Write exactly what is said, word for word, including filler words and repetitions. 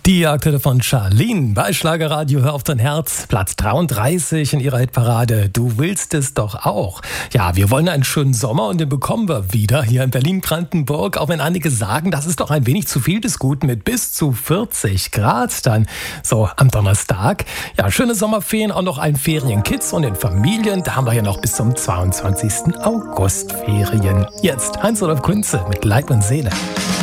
Die Akte von Charlene bei Schlagerradio Hör auf dein Herz, Platz dreiunddreißig in ihrer Hitparade. Du willst es doch auch. Ja, wir wollen einen schönen Sommer und den bekommen wir wieder hier in Berlin-Brandenburg. Auch wenn einige sagen, das ist doch ein wenig zu viel des Guten mit bis zu vierzig Grad dann so am Donnerstag. Ja, schöne Sommerferien, auch noch allen Ferienkids und den Familien. Da haben wir ja noch bis zum zweiundzwanzigsten August Ferien. Jetzt Heinz-Rudolf Kunze mit Leib und Seele.